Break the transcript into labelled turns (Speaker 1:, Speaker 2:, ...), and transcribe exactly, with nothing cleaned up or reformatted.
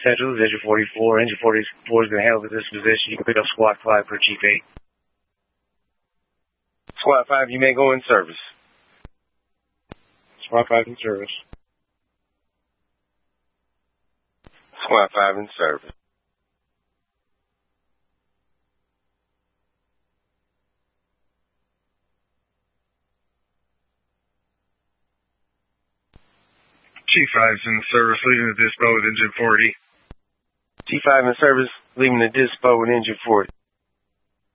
Speaker 1: Central. This is Engine forty-four. Engine forty-four is going to handle the disposition. You can pick up Squad five per Chief eight. Squad five, you may go in service. Squad five in service. Squad five in service.
Speaker 2: Chief five's in service, leaving the dispo with Engine forty.
Speaker 1: Chief five in service, leaving the dispo with Engine forty.